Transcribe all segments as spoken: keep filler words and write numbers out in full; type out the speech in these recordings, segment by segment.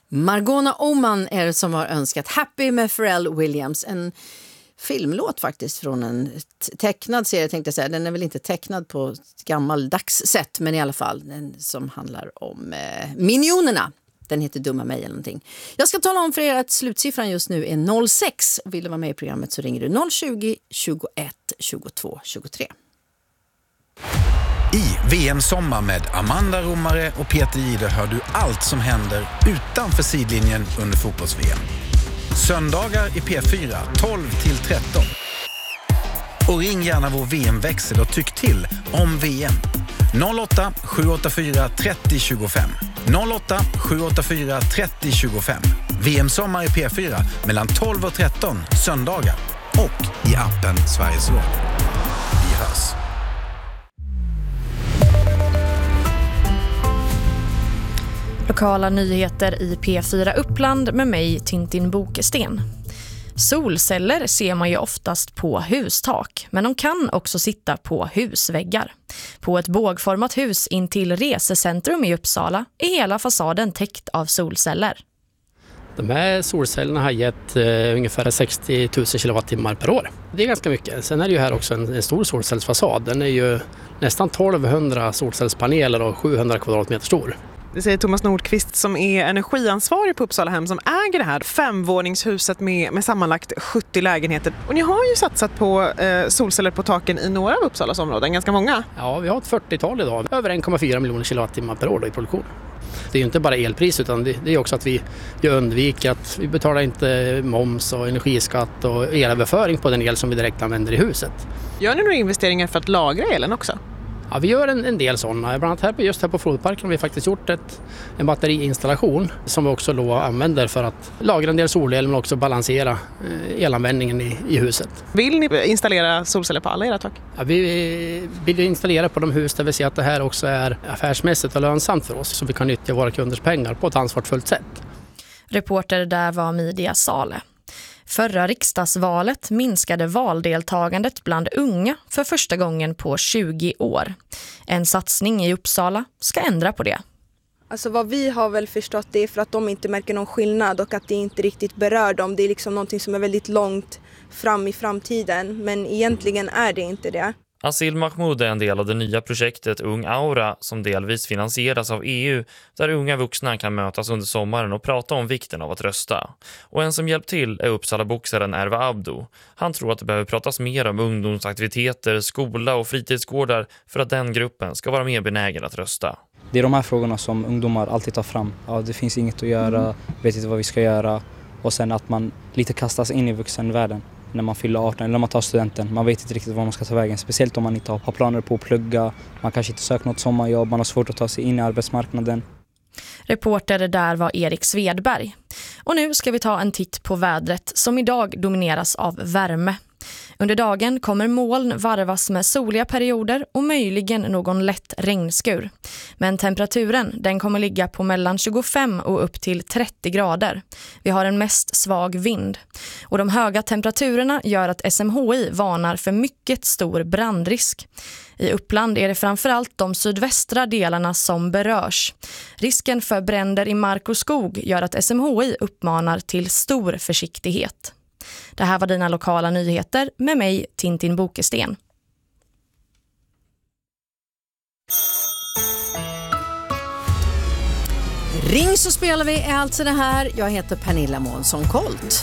Margona Oman är det som har önskat Happy med Pharrell Williams. En filmlåt faktiskt från en tecknad serie, tänkte jag säga. Den är väl inte tecknad på ett gammaldags sätt, men i alla fall den som handlar om eh, Minionerna. Den heter Dumma mig eller någonting. Jag ska tala om för er att slutsiffran just nu är noll sex. Vill du vara med i programmet så ringer du noll tjugo, tjugoett, tjugotvå, tjugotre. I V M-sommar med Amanda Romare och Peter Jihde hör du allt som händer utanför sidlinjen under fotbolls-V M. Söndagar i P fyra tolv till tretton. Och ring gärna vår V M-växel och tyck till om V M. noll åtta sju åtta fyra tre noll två fem. noll åtta sju åtta fyra tre noll två fem. V M-sommar i P fyra mellan tolv och tretton söndagar. Och i appen Sveriges Radio. Vi hörs. Lokala nyheter i P fyra Uppland med mig, Tintin Bokesten. Solceller ser man ju oftast på hustak, men de kan också sitta på husväggar. På ett bågformat hus in till Resecentrum i Uppsala är hela fasaden täckt av solceller. De här solcellerna har gett eh, ungefär sextio tusen kilowattimmar per år. Det är ganska mycket. Sen är det ju här också en, en stor solcellsfasad. Den är ju nästan tolvhundra solcellspaneler och sjuhundra kvadratmeter stor. Det säger Thomas Nordqvist som är energiansvarig på Uppsalahem som äger det här femvåningshuset med, med sammanlagt sjuttio lägenheter. Och ni har ju satsat på eh, solceller på taken i några av Uppsalas områden, ganska många. Ja, vi har ett fyrtiotal idag. Över en komma fyra miljoner kilowattimmar per år i produktion. Det är ju inte bara elpris utan det, det är också att vi, vi undviker att vi betalar inte moms och energiskatt och elöverföring på den el som vi direkt använder i huset. Gör ni några investeringar för att lagra elen också? Ja, vi gör en, en del sådana. Bland annat här på, just här på Flodparken har vi faktiskt gjort ett, en batteriinstallation som vi också då använder för att lagra en del solel men också balansera eh, elanvändningen i, i huset. Vill ni installera solceller på alla era tak? Ja, vi vill installera på de hus där vi ser att det här också är affärsmässigt och lönsamt för oss så vi kan nyttja våra kunders pengar på ett ansvarsfullt sätt. Reporter där var Media Sale. Förra riksdagsvalet minskade valdeltagandet bland unga för första gången på tjugo år. En satsning i Uppsala ska ändra på det. Alltså vad vi har väl förstått det är för att de inte märker någon skillnad och att det inte riktigt berör dem. Det är liksom någonting som är väldigt långt fram i framtiden, men egentligen är det inte det. Asil Mahmoud är en del av det nya projektet Ung Aura som delvis finansieras av E U där unga vuxna kan mötas under sommaren och prata om vikten av att rösta. Och en som hjälpt till är Uppsala-boxaren Erva Abdo. Han tror att det behöver pratas mer om ungdomsaktiviteter, skola och fritidsgårdar för att den gruppen ska vara mer benägen att rösta. Det är de här frågorna som ungdomar alltid tar fram. Ja, det finns inget att göra, vet inte vad vi ska göra. Och sen att man lite kastas in i vuxenvärlden. När man fyller arton eller när man tar studenten. Man vet inte riktigt vad man ska ta vägen. Speciellt om man inte har planer på att plugga. Man kanske inte söker något sommarjobb. Man har svårt att ta sig in i arbetsmarknaden. Reporter där var Erik Svedberg. Och nu ska vi ta en titt på vädret som idag domineras av värme. Under dagen kommer moln varvas med soliga perioder och möjligen någon lätt regnskur. Men temperaturen den kommer ligga på mellan tjugofem och upp till trettio grader. Vi har en mest svag vind. Och de höga temperaturerna gör att S M H I varnar för mycket stor brandrisk. I Uppland är det framförallt de sydvästra delarna som berörs. Risken för bränder i mark och skog gör att S M H I uppmanar till stor försiktighet. Det här var dina lokala nyheter med mig, Tintin Bokesten. Ring så spelar vi är alltså det här. Jag heter Pernilla Månsson Kolt.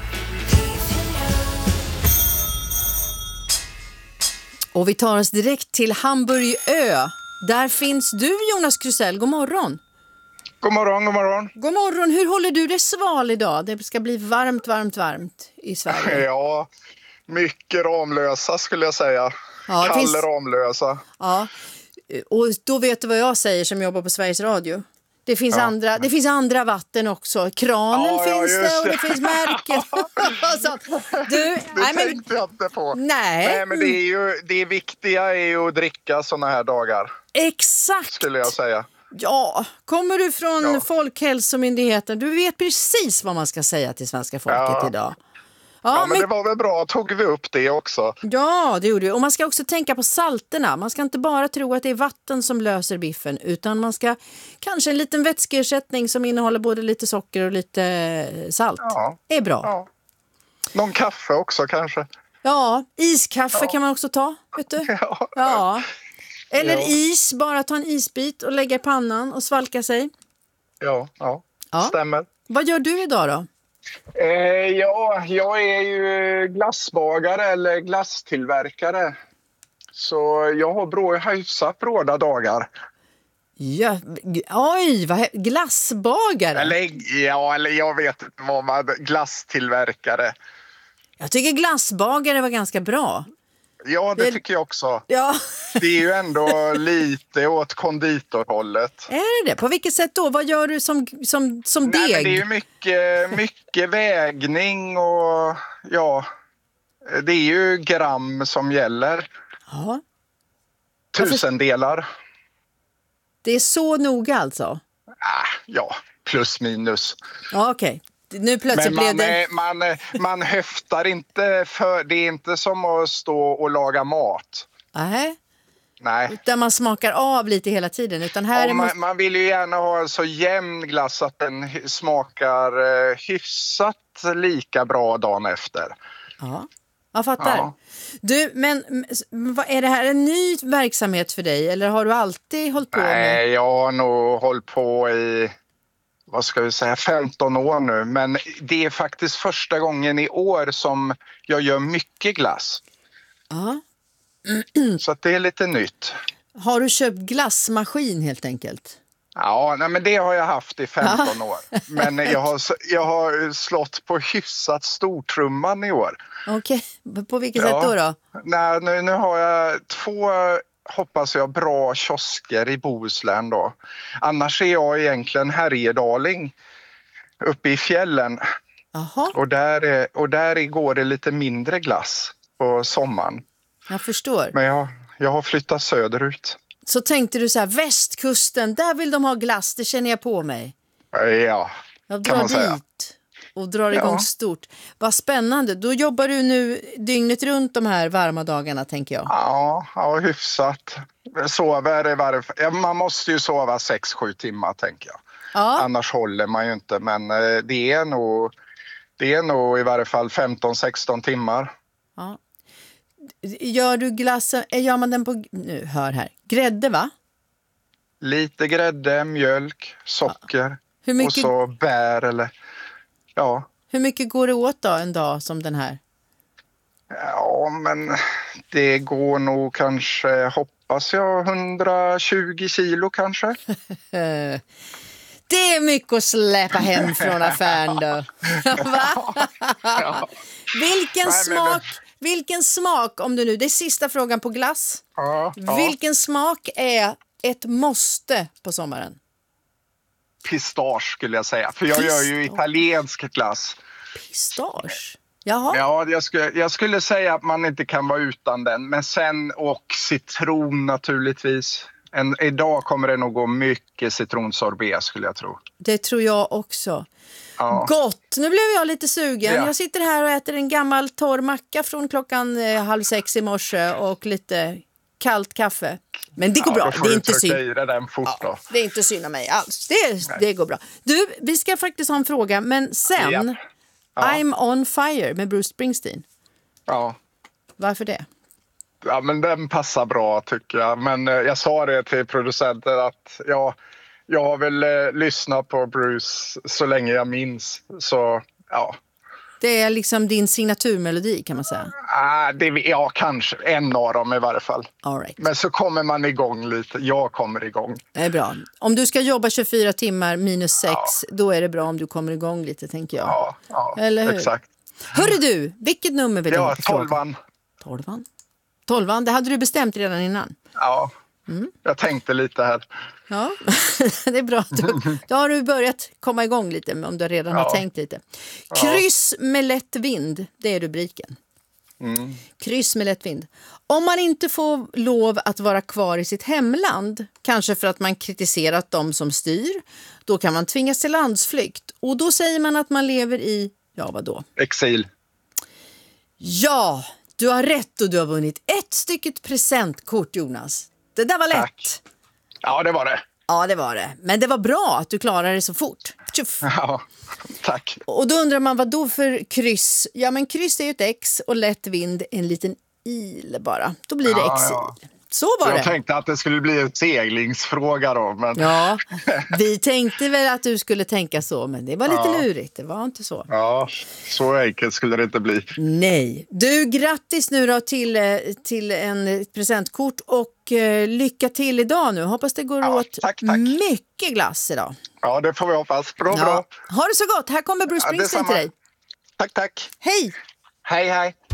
Och vi tar oss direkt till Hamburgö. Där finns du, Jonas Krusell. God morgon. God morgon, god morgon. God morgon. Hur håller du dig sval idag? Det ska bli varmt, varmt, varmt i Sverige. Ja, mycket Ramlösa skulle jag säga. Ja, Kalle finns... Ramlösa. Ja, och då vet du vad jag säger som jobbar på Sveriges Radio. Det finns, ja. andra, det finns andra vatten också. Kranen ja, finns ja, det och det finns märken. Så, du, det nej, men... tänkte jag inte på. Nej. nej men det, är ju, det viktiga är ju att dricka såna här dagar. Exakt. Skulle jag säga. Ja, kommer du från ja. Folkhälsomyndigheten? Du vet precis vad man ska säga till svenska folket ja. idag. ja men, men det var väl bra. Tog vi upp det också? Ja, det gjorde vi. Och man ska också tänka på salterna. Man ska inte bara tro att det är vatten som löser biffen, utan man ska kanske en liten vätskeersättning som innehåller både lite socker och lite salt. Ja. är bra. Ja. Någon kaffe också kanske? Ja, iskaffe Ja. kan man också ta, vet du? Ja. Ja. Eller Ja. is, bara ta en isbit och lägga i pannan och svalka sig. Ja, ja. Ja. Stämmer. Vad gör du idag då? Eh, ja, jag är ju glassbagare eller glasstillverkare. Så jag har bra, hyfsat bråda dagar. Ja, oj, vad he- glassbagare. Eller, ja, eller jag vet inte vad man... Glasstillverkare. Jag tycker glassbagare var ganska bra. Ja, det Det- tycker jag också. Ja, Det är ju ändå lite åt konditorhållet. är det det? På vilket sätt då? Vad gör du som, som, som Nej, men deg? det är ju mycket, mycket vägning och ja, det är ju gram som gäller. Ja, Tusendelar. det är så noga alltså? Ah, ja, plus minus. Ja, okej. Nu plötsligt Men man, blev det... eh, man, eh, man höftar inte för, det är inte som att stå och laga mat. Nej, Nej. där man smakar av lite hela tiden. Utan här är Och man... man, man vill ju gärna ha en så jämn glass att den hy- smakar eh, hyfsat lika bra dagen efter. Ja, jag fattar. Ja. Du, men m- vad, är det här en ny verksamhet för dig? Eller har du alltid hållit på med... Nej, jag har nog hållit på i, vad ska vi säga, femton år nu. Men det är faktiskt första gången i år som jag gör mycket glass. Ja. Så att det är lite nytt. Har du köpt glassmaskin helt enkelt? Ja, nej, men det har jag haft i femton år. Men jag har, jag har slått på hyfsat stortrumman i år. Okej, på vilket Ja. sätt då då? Nej, nu, nu har jag två, hoppas jag, bra kiosker i Bohuslän då. Annars är jag egentligen Härjedaling uppe i fjällen. Jaha, Och där, är, och där går det lite mindre glass på sommaren. jag förstår. Men jag, jag har flyttat söderut. Så tänkte du så här, västkusten, där vill de ha glass, det känner jag på mig. Ja, Jag kan drar man säga. dit och drar igång Ja. stort. Vad spännande, då jobbar du nu dygnet runt de här varma dagarna tänker jag. Ja, ja hyfsat. Sover i varje fall. Ja, man måste ju sova sex sju timmar tänker jag. Ja, Annars håller man ju inte. Men eh, det är nog, det är nog i varje fall femton sexton timmar. ja. Gör du glassen, eh, gör man den på, nu hör här, grädde va? Lite grädde, mjölk, socker Hur och mycket, så bär eller ja. hur mycket går det åt då en dag som den här? Ja, men det går nog kanske, hoppas jag, hundratjugo kilo kanske. Eh, Det är mycket att släppa hem från affären då. Va? Ja. Vilken Nej, men- smak, vilken smak, om du nu, det är sista frågan på glass. Ja, ja. Vilken smak är ett måste på sommaren? Pistage skulle jag säga, för jag gör ju Pistage. italiensk glass. Pistage? Jaha. Ja, jag skulle, jag skulle säga att man inte kan vara utan den, men sen och citron naturligtvis. En, idag kommer det nog gå mycket citronsorbet skulle jag tro. Det tror jag också. Ja. Gott! Nu blev jag lite sugen. Ja. Jag sitter här och äter en gammal torr macka från klockan eh, halv sex i morse och lite kallt kaffe. Men det går Ja, bra. då får Det är du inte trycka synd. i dig den fort Ja, då. det är inte synd om mig alls. Det, det går bra. Du, vi ska faktiskt ha en fråga, men sen Ja. Ja. I'm on fire med Bruce Springsteen. Ja. Varför det? Ja, men den passar bra tycker jag. Men eh, jag sa det till producenten att ja, jag har väl eh, lyssnat på Bruce så länge jag minns. Så ja, Det är liksom din signaturmelodi kan man säga. ah, det, ja kanske en av dem i varje fall. All right. Men så kommer man igång lite. Jag kommer igång. Det är bra. Om du ska jobba tjugofyra timmar minus sex, då är det bra om du kommer igång lite, tänker jag. Ja, ja Eller hur? exakt. Hörru du, vilket nummer vill du ha Ja, på frågan? tolvan. Tolvan. Tolvan, det hade du bestämt redan innan. Ja, jag tänkte lite här. Ja, det är bra. Då, då har du börjat komma igång lite om du redan har Ja. tänkt lite. Kryss med lätt vind, det är rubriken. Mm. Kryss med lätt vind. Om man inte får lov att vara kvar i sitt hemland, kanske för att man kritiserat dem som styr, då kan man tvingas till landsflykt. Och då säger man att man lever i, ja vadå? Exil. Ja, du har rätt och du har vunnit ett stycket presentkort, Jonas. Det där var lätt. Tack. Ja, det var det. Ja, det var det. Men det var bra att du klarade det så fort. Tjuff. Ja, tack. Och då undrar man, vad då för kryss? Ja, men kryss är ju ett X och lätt vind en liten il bara. Då blir det Ja, X-il. ja. Så var Jag det. tänkte att det skulle bli en seglingsfråga då. Men... Ja, vi tänkte väl att du skulle tänka så, men det var lite Ja. lurigt. Det var inte så. Ja, så enkelt skulle det inte bli. Nej. Du, grattis nu då till, eh, till en presentkort och eh, lycka till idag nu. Hoppas det går Ja, åt tack, tack. mycket glass idag. Ja, det får vi hoppas. Bra, bra. Ha det så gott. Här kommer Bruce Ja, Springsteen detsamma. till dig. Tack, tack. Hej! Hej, hej.